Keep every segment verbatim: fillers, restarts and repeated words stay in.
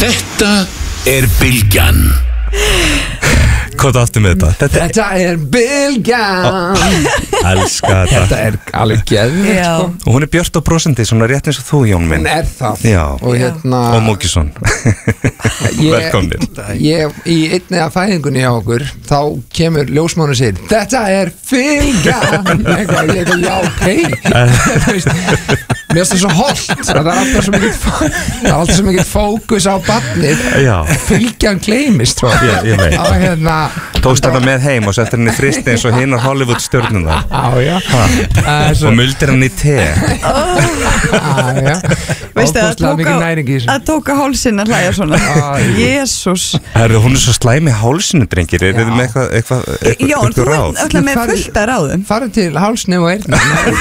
Þetta er Bylgjan. Hvað áttu með þetta? Þetta, þetta er Bylgjan. Elska þetta. Þetta er alveg geðvikt sko. Og hún er björt og brosandi, svona rétt eins og þú, Jón minn. Hún er það. Já. Og hérna Og Múkisson. Velkomnir. Ég, í einni af fæðingunni hjá okkur þá kemur ljósmánu og segir þetta er Bylgjan. Ég er já, ok. Mér finnst það svo holdt. Það er alltaf svo mikið það er alltaf svo mikið fókus á barnið. Já. Bylgjan gleymist, sko. Ég, ég veit. Og hérna Tókst þetta með heim og settir henni í fristi eins og hinnar Hollywood stjörnunar. Já, já. Og muldir henni í te. Já, já. Veistu að tóka, að tóka hálsinn að hlæja svona. Jésús. Herru, hún er svo slæm í hálsinu, drengir. Er þið með eitthvað eitthvað eitthvað Já, þú er alltaf með fullt að ráðum. Farðu til hálsni og eyrna.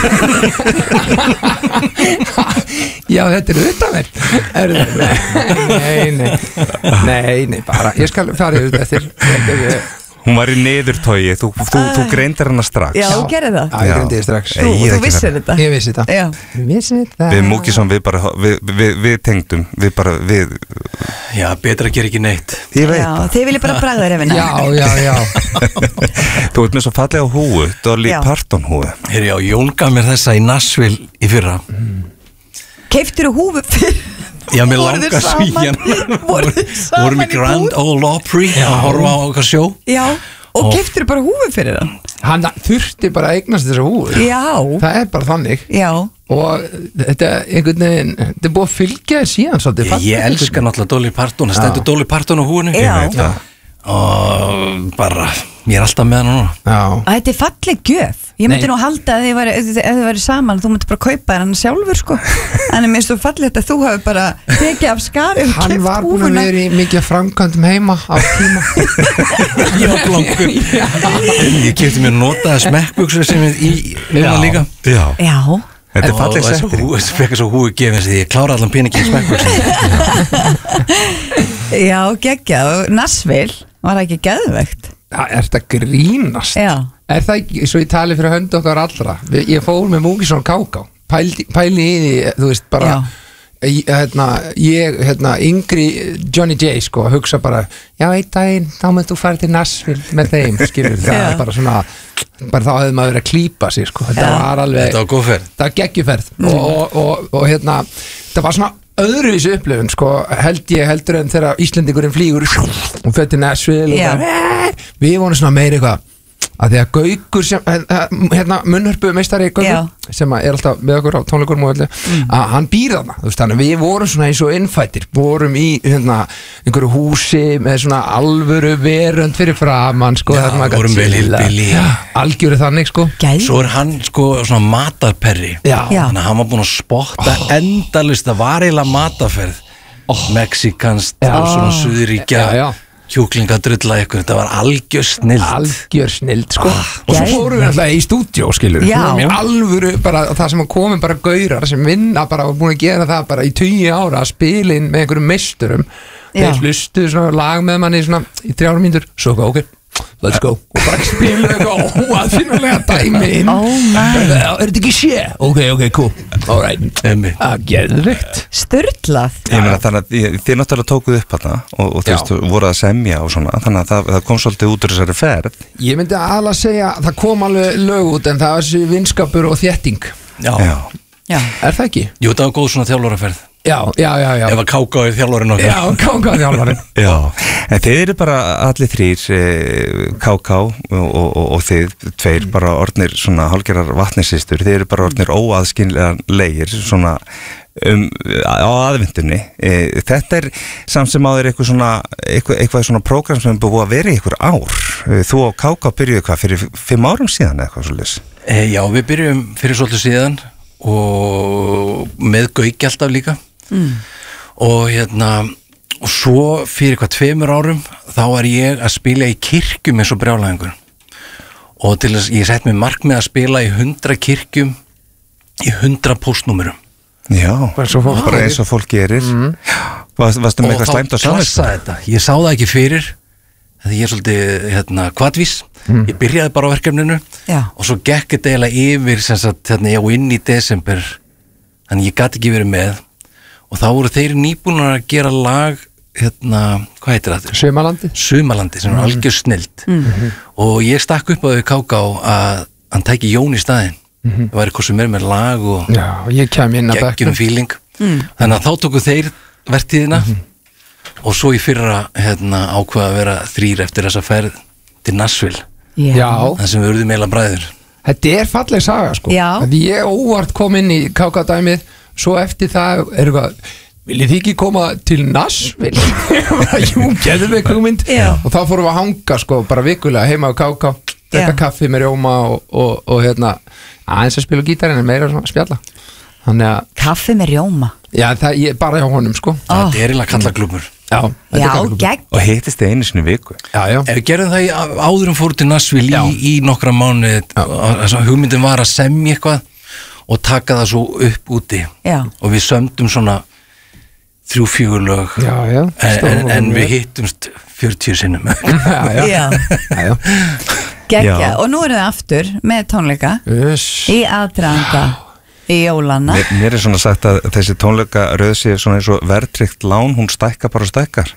Já, þetta er utanverð. Nei, nei. Nei, nei, bara ég skal fara yfir þetta. Hún var í niðurtogi, þú, þú, þú greindir hana strax. Já, þú gerði það. Já, ég greindi þið strax. Þú, þú vissir þetta. Ég vissi þetta. Já. Ég vissi þetta. Við Múkisson, við bara, við, við, við tengdum, við bara, við... Já, betra að gera ekki neitt. Ég veit Já, það. þið viljið bara bragða refina. Já, já, já. Þú ert með svo fallega húu, Dolly Já. Parton húu. Herri, já, Jón gaf mér þessa í Nashville í fyrra. Keiftirðu húfu fyrir? Já, mér Voruð þið langar saman? svíjan. Voruð þið saman Vorum í í Grand búð? Ole Opry að horfa á okkar sjó. Já, og Og- keiftirðu bara húfu fyrir hann? Hann þurfti bara að eignast þessa húfur. Já. Það er bara þannig. Já. Og þetta einhvern veginn, þetta er búið að fylgja þér síðan svolítið. Ég, ég elska náttúrulega Dolly Parton. Það stendur Dolly Parton á húinu. Já. Ég veit það. Og bara, ég er alltaf með hann núna. Já. Að þetta er falleg gjöf. Ég myndi Nei. nú halda að þið væri, ef þið væri saman, þú myndi bara kaupa hann sjálfur, sko. En ég minnst þú fallegt að þú hafi bara tekið af skari og Hann keypt var búin að húfuna. vera í mikið framkvæmdum heima á tíma. Já, blankur. Ég kefti mér notaða smekkbuxur sem er í núna líka. Já. Já. Þetta er falleg settir. Og þessu fekk svo húi gefins því ég klára allan peningin í smekkbuxur. Já, geggjað. Og Nashville, var það ekki geðvegt? Það er þetta grínast. Já. Er það ekki, svo ég tali fyrir hönd okkar allra. Vi- Ég fór með Múkisson Káká. Pæli, pæli í því, þú veist, bara Já. ég, hérna, ég, hérna, yngri Johnny J, sko, hugsa bara já, einn daginn, þá mynd þú fara til Nashville með þeim, skilur, það Já. er bara svona bara þá hefði maður verið að klípa sig, sko, þetta Já. var alveg Þetta var góð ferð. það var geggjuferð og, og, og, og hérna, það var svona öðruvísi upplifun, sko, held ég heldur en þegar Íslendingurinn flýgur og fyrir til Nashville og Já. bara, við vorum svona meira eitthvað að því að Gaukur sem, hérna munnhörpu meistari Gaukur Já. sem er alltaf með okkur á tónleikunum og öllu að hann býr þarna, þú veist, þannig að við vorum svona eins og innfættir, vorum í hérna einhverju húsi með svona alvöru verönd fyrir framann, sko, Já, þar sem maður gat vorum vel chillað. hillbilly. Já, algjöru þannig, sko Gæð. Svo er hann sko svona matarperri. Já. Já. Þannig að hann var búinn að spotta endalist, það var eiginlega matarferð. Mexikanst og svona suðuríkja Já, já. kjúklingadrulla ykkur, þetta var algjör snilt. algjör snild, sko og svo Gæði. fórum við alltaf í stúdíó, skilur Já. Mér alvöru, bara það sem komum bara gaurar sem vinna bara og búin að gera það bara í tugi ára að spila inn með einhverjum meisturum Já. þeir hlustuðu svona lag með manni svona í þrjára mínútur, svo ok, ok let's go, og bara spiluðu eitthvað óaðfinnulega dæmi inn Oh my. er þetta ekki sé? Ok, ok, cool alright, Einmitt. að geðvikt Sturlað. Ég meina þannig að þið- þið náttúrulega tókuð upp þarna og, og þú Já. veist, voruð að semja og svona, þannig að það, það kom svolítið út úr þessari ferð. ég myndi aðalega segja, það kom alveg lög út en það var þessi vinskapur og þétting Já. Já. Já. er það ekki? Jú, það var góð svona þjálfaraferð. já, já, já, já Ef að káka á þjálfarinn okkar. Já, káka þjálfarinn Já, en þið eru bara allir þrýr, eh, K K og, og, og, og þið tveir bara orðnir svona hálfgerðar vatnisistur, þið eru bara orðnir óaðskynlega leigir svona um, á aðvindunni. E, þetta er samt sem áður eitthvað svona, eitthvað, eitthvað svona prógram sem er búið að vera í eitthvað ár. E, þú og K K byrjuðu hvað, fyrir fimm árum síðan eða eitthvað svolítið? E, já, við byrjum fyrir svolítið síðan og með Gauki alltaf líka. Mm. Og hérna og svo fyrir hvað tveimur árum þá var ég að spila í kirkjum eins og brjálæðingur og til þess ég sett mér markmið að spila í hundra kirkjum í hundra póstnúmerum. Já, Bara eins og fólk bara eins og fólk gerir. Mm. Varst, varstu með Og eitthvað þá slæmt á klassa samvisku? þetta, ég sá það ekki fyrir því ég er svolítið hérna kvadvís, ég byrjaði bara á verkefninu Já. og svo gekk þetta eiginlega yfir sem sagt, hérna, ég var inn í desember þannig ég gat ekki verið með og þá voru þeir nýbúnar að gera lag hérna, hvað heitir það? Sumalandi Sumalandi, sem er mm. algjör snild mm. og ég stakk upp á þau Káká að hann tæki Jón í staðinn mm. það væri hvað sem er með lag og Já, ég kem inn að geggjum feeling mm. þannig að þá tóku þeir vertíðina mm. og svo í fyrra hérna, ákveða að vera þrýr eftir þessa ferð til Nashville Já. það sem við urðum eiginlega bræður. Þetta er falleg saga sko að ég óvart kom inn í Káká-dæmið svo eftir það er eitthvað viljið þið ekki koma til Nashville? Jú, geðum við hugmynd og þá fórum við að hanga sko bara vikulega heima á Káká, drekka kaffi með rjóma og, og, og hérna aðeins að spila gítarinn en meira svona spjalla þannig að kaffi með rjóma já, það er bara hjá honum sko oh. það er eiginlega kallaglúmur já, já gegn og hittist þið einu sinni viku já, já. Ef við gerðum það í, áðurum fóru til Nashville í, í nokkra mánuði hugmyndin var að semja eitthvað og taka það svo upp úti já. Og við sömdum svona þrjú fjögur lög já, já, en, en við hittumst fjörutíu sinnum já, já. Já. Gekkja, og nú eru þið aftur með tónleika yes. í aðdraganda í jólanna mér, mér er svona sagt að þessi tónleika röð sé svona eins og verðtryggt lán, hún stækkar bara og stækkar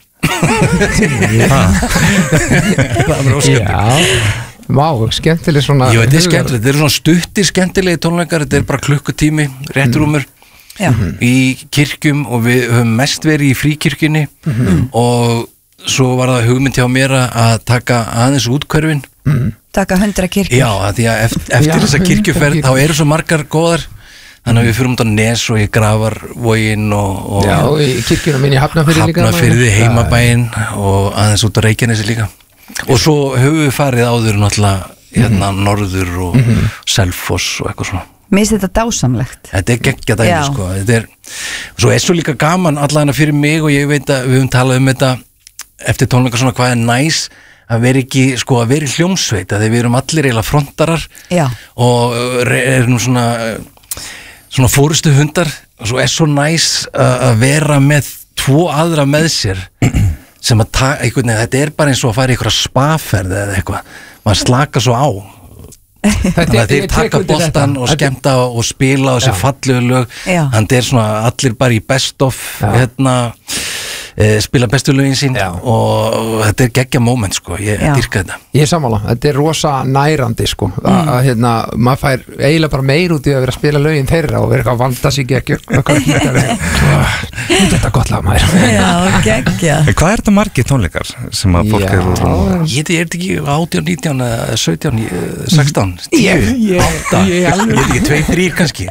það er óskemmt já Vá, skemmtileg svona Jú, þetta er skemmtileg, þetta er svona stuttir skemmtilegi tónleikar þetta er bara klukkutími, réttrúmur mm. í kirkjum og við höfum mest verið í fríkirkjunni mm. og svo var það hugmynd hjá mér að taka aðeins útkörfin mm. taka hundra kirkjur já, að því að eftir, eftir þessa kirkjuferð þá eru svo margar góðar þannig að við fyrir út á Nes og í Grafarvoginn og, og já, og í kirkjunum minn í Hafnarfirði líka Hafnarfirði, heimabæinn og aðeins út á Reykjanesi líka og svo höfum við farið áður náttúrulega hérna mm. norður og mm -hmm. Selfoss og eitthvað svona Mér finnst þetta dásamlegt þetta er geggja dæmi sko þetta er, svo er svo líka gaman allavega fyrir mig og ég veit að við höfum talað um þetta eftir tónleika svona hvað er næs að vera ekki sko að vera í hljómsveit að við erum allir eiginlega frontarar já. Og erum svona svona fórustu hundar og svo er svo næs að vera með tvo aðra með sér sem að ta, einhvern veginn, þetta er bara eins og að fara í einhverja spaferð eða eitthvað, maður slaka svo á þannig að þeir taka boltan og skemmta og spila og þessi fallegu lög, þannig að það er svona allir bara í best of hérna e, spila bestu lögin sín og, og þetta er geggja moment sko, ég dyrka þetta ég er sammála, þetta er rosa nærandi sko, mm. að hérna, maður fær eiginlega bara meir út í að vera að spila lögin þeirra og vera eitthvað að valda sig ekki þetta er gott lag maður já, geggja hvað er þetta margir tónleikar sem að fólk eru ég er þetta ekki átján, nítján, sautján, sextán ég ég er ekki tvei, þrír kannski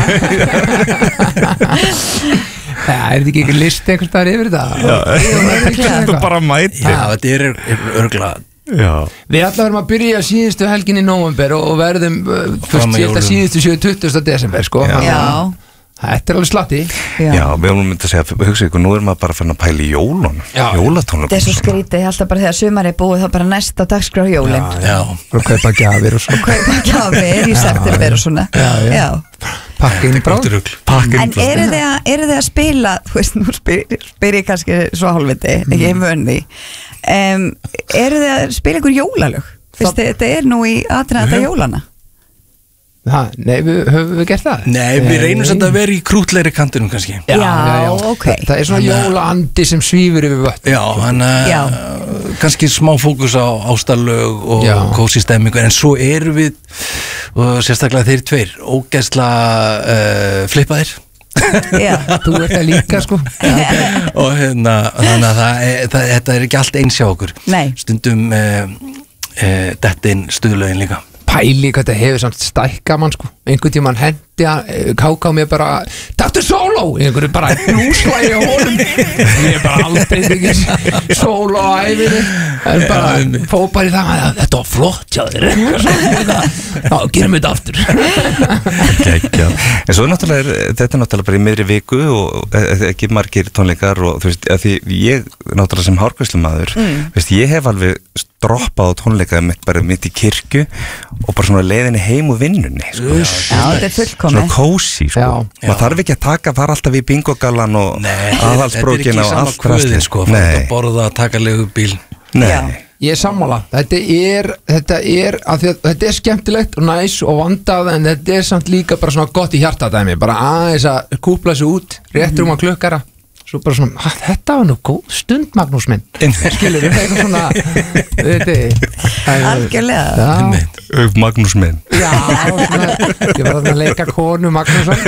það er þetta ekki ekki listi einhvers staðar yfir þetta þetta bara mæti já, þetta er örgla við allar verðum að byrja síðustu helgin í nóvember og verðum fyrst síðustu tuttugasta desember sko já þetta er alveg slatti já, já við höfum myndið að segja, hugsa ykkur, nú erum maður bara að fara að pæla í jólun jólatónleikum þetta er svo skrítið, ég held að bara þegar sumar er búið þá bara næsta dagskrá jólin já, og kaupa gjafir og svona og kaupa gjafir í september og svona já pakkin í bráð en eru þið að, eru þið að spila þú veist, nú spyr, spyr ég kannski svo hálfviti, ekki ég vönni um, eru þið að spila ykkur jólalög fyrst þetta er nú í aðræðanda jólana Ha, nei, við, höfum við gert það? Nei, við reynum samt að vera í krútlegri kantunum kannski Já, já, já. ok Þa, Það er svona jólaandi sem svífur yfir vötn Já, hann að kannski smá fókus á ástarlög og kósi stemmingu en svo erum við og sérstaklega þeir tveir ógeðsla uh, flippaðir Já, þú ert það líka sko og hérna, þannig að það, það, þetta er ekki allt eins hjá okkur Nei. Stundum uh, uh, dettin stuðlögin líka Pæli hvað þetta hefur samt stækka mann sko einhvern tímann hendi að káka á mér bara taktu sóló einhverju bara blúslægi á honum ég er bara aldrei ekki sóló á æfinni en bara fó bara í það að þetta var flott hjá þér þá gerum við þetta aftur Kekja. En svo náttúrulega er þetta náttúrulega bara í miðri viku og ekki margir tónleikar og þú veist að því ég náttúrulega sem hárgreiðslumaður mm. veist ég hef alveg droppað á tónleikaði mitt bara mitt í kirkju og bara svona leiðinni heim úr vinnunni sko. Já, þetta er fullkomið svona kósi sko. maður þarf ekki að taka fara alltaf í bingogallan og aðhaldsbrókina og allt kvöðin sko, fara að borða að taka leigubíl Nei. Ég er sammála, þetta er þetta er, að að, þetta er skemmtilegt og næs og vandað en þetta er samt líka bara svona gott í hjartadæmi bara aðeins að kúpla sig út réttur um að klukkara svo bara svona, "Ha, þetta var nú góð stund Magnús minn skilur við eitthvað svona Algjörlega. já, Magnús minn já svona, ég var að leika konu Magnússon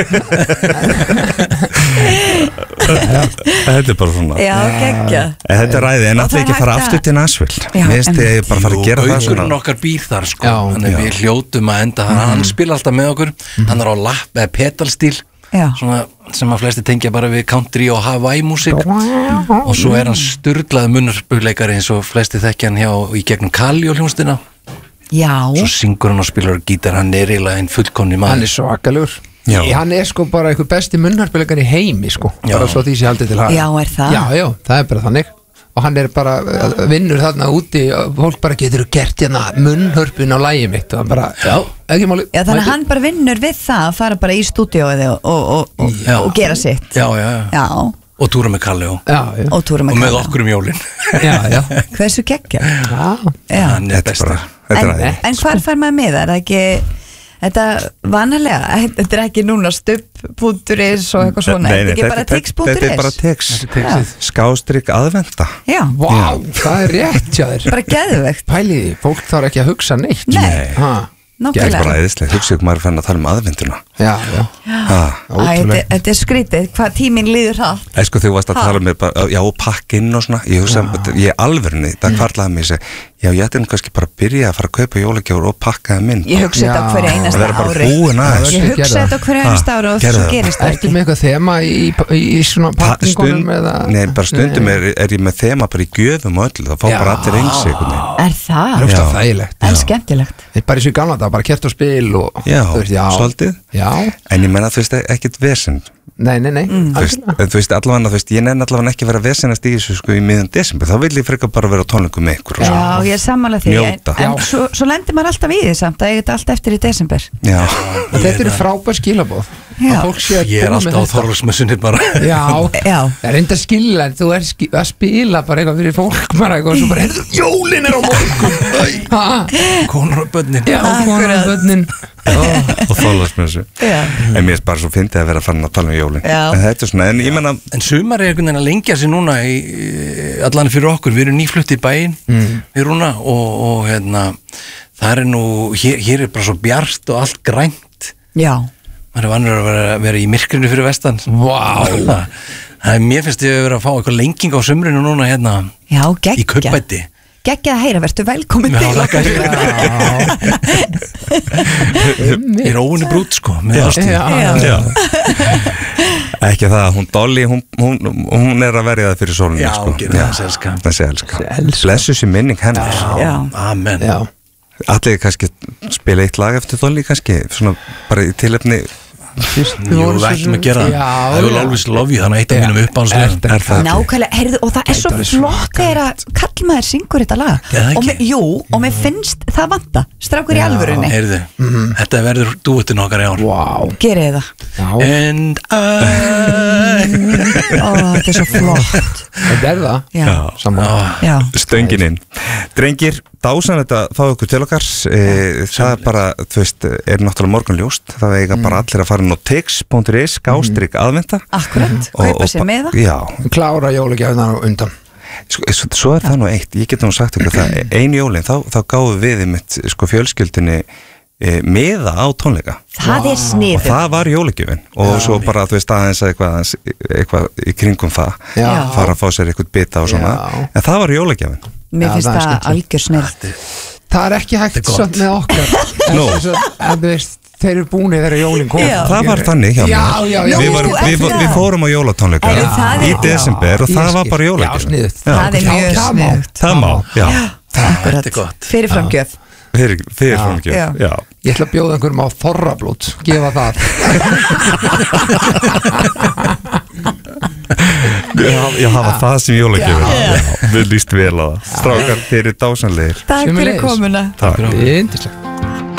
Þetta er bara svona Já, geggja. En Þetta er ræði, en Og allir það er ekki fara hægt að- aftur til Nashville Já, Mér finnst einmitt. ég bara fara að gera það Gaukurinn svona okkar býr þar sko Já. Þannig Já. við hljótum að enda Hann spila alltaf með okkur Hann er á lapp eða pedalstíl Já. Svona sem að flesti tengja bara við country og Hawaii músík Og svo er hann sturlaði munnarspugleikari eins og flesti þekkja hann hjá í gegnum Kali og hljómsdina Já. Svo syngur hann og spilar á gítar Hann er eiginlega einn fullkomni hann maður er svakalegur Já. hann er sko bara einhver besti munnharpilegar í heimi sko, Já. bara svo því sé haldið til haga Já, er það? já, já, það er bara þannig og hann er bara, uh, vinnur þarna úti og fólk bara getur gert hérna munnhörpun á lægi mitt og hann bara, já, ekki máli Já, þannig að hann bara vinnur við það að fara bara í stúdíóið og, og, og, og, Já. og gera sitt. Já, já, já Já, Og túra með Kalli og, já, já, og túra og með með Kalla. okkur um jólin já, já, Hversu geggja? já. Já. Hann er Þetta er bestur bara, þetta er En, ræði en hvar fær maður með það? Er það ekki, þetta vanalega, þetta er ekki núna stupp.is og eitthvað svona, Nei, þetta nei, er ekki bara þetta- Þetta er bara tix.is? tix Skástrík aðvenda Já, Vá, það er rétt hjá þér bara geðvegt. Pæliði, fólk þarf ekki að hugsa neitt Nei. ha, Þetta er bara Nákvæmlega. æðislega, hugsa ykkur maður fann að tala um aðvenduna já, já, Ha. Æ, þetta, ótrúlega þetta er skrítið, hvað tíminn líður hratt. Eða sko þú varst að Ha? tala með bara, já, pakkinn og svona, ég hugsa, ég alvörni, það kvarlaði mig, ég segi, já, ég ætti nú kannski bara að byrja að fara að kaupa jólagjafur og pakka það mynd. Ég hugsa þetta á Já. hverju Það einasta verður bara ári. búin Já, aðeins. Ég Gerðu hugsa það. þetta á hverju Ha, einasta ári og gerðu svo það. gerist það Ertu ekki. með eitthvað þema í, í, í svona Pa- pakkingunum stund, eða? nei, bara stundum er, er ég með þema bara í gjöfum og öllu, það fá Já. bara allir eins einhvern veginn. Er Það það? er Já. ofta þægilegt En skemmtilegt. Það er bara eins og í gamla dag, bara kert og spil og, Já, þú veist, já, svolítið. Já, En ég menna, þú veist, ekkert vesen, nei, nei, nei Mm. þú veist, en þú veist, allavega, þú veist, ég nenni allavega ekki vera vesenast í þessu sko í miðjum desember, þá vil ég frekar bara vera á tónleikum með ykkur og Já, svona. ég er sammála því. En, Njóta. en Já. svo, svo lendir maður alltaf í því samt að ég get allt eftir í desember. Já, Þetta eru frábær skilabóð Já. að fólk sé að Ég er koma með alltaf á þetta. Þorvaldsmessunni bara Já, Já. það er enda skilja en þú er ski, að spila bara eitthvað fyrir fólk bara eitthvað og svo bara, heyrðu, jólin er á morgun Ha, Konur og bönnin Já, konar Akkurat. bönnin og þólast með þessu. Já. En mér er bara svo fyndið að vera farin að tala um jólin. Já. En þetta er svona, en ég menna, En sumar er einhvern veginn að lengja sig núna í, í- allan fyrir okkur, við erum nýflutt í bæinn mm. við rúna og, og hérna það er nú, hér, hér er bara svo bjart og allt grænt Já. maður er vanur að vera, vera í myrkrinu fyrir vestan Vá. það er mér finnst ég að vera að fá eitthvað lenging á sumrinu núna hérna Já, í geggja. Kaupbæti Geggja að heyra, verður velkomin Já, til þakka okkar. ég er óunni brút sko með ástíð Já, Já. já. Ekki það, hún Dolly, hún, hún, hún er að verja það fyrir sólunni, Já, sko. gerir það, elska. Það sé elska. Elska. Blessu sér minning hennar. Já. amen Já, Allir kannski spila eitt lag eftir Dolly kannski, svona bara í tilefni. Jú, við ætlum að gera Já, það I will já. always love you, þannig að eitt af Já. mínum uppáhaldslegum Er- Er það ekki? Nákvæmlega, heyrðu, og það er svo Þetta er flott þegar að kallmaður syngur þetta lag Er það og ekki? mér, jú, og mér finnst það vanta strákur í Já. alvörunni, Heyrðu, þetta verður dúettinn okkar í ár Vá gerið það Já, And I Ó, þetta er svo flott þetta er það Já, Saman já, Stöngin inn. Drengir, dásan þetta fá okkur til okkar, e, það er bara, þú veist, er náttúrulega morgunljóst, það eiga bara allir að fara inn á tix.is, gástrík aðvenda. akkurat, Og- kaupa og sér ba- með það Já, Klára jólagjafnar á undan Sko, svo, svo er það nú eitt, ég get nú sagt ykkur það, ein jólin, þá, þá gáðum við einmitt, sko, fjölskyldinni e, miða á tónleika Það er og sniður það var jólagjöfin og svo bara, þú veist, aðeins eitthvað, aðeins, eitthvað í kringum það, Já. fara að fá sér eitthvað bita og svona, Já. en það var jólagjafin. Mér Já, finnst það er það skemmtilegt. algjör snill Það er ekki hægt Þetta er gott. samt með okkar Nú. En svo- en þú veist, þeir eru búinir þegar jólin kom Já. Það var þannig hjá mér. Já, já, já. Við, Nú, var, er við, það? við fórum á jólatónleika Er það í er- desember og Já, það ég var skil. bara Já, jólagjafin. sniðugt. Það er Já, mjög það má. sniðugt. Það má, já, Þetta er gott. Fyrirframgjöf fyrir, fyrir Já. framgjöf, Já. já. Ég ætla að bjóða einhverjum á þorrablót Gefa það Já, já, hafa það sem jólagjafin. Við líst vel á það. Strákar, þeir eru dásanlegir. Takk fyrir Sömuleiðis. komuna Takk. Yndislegt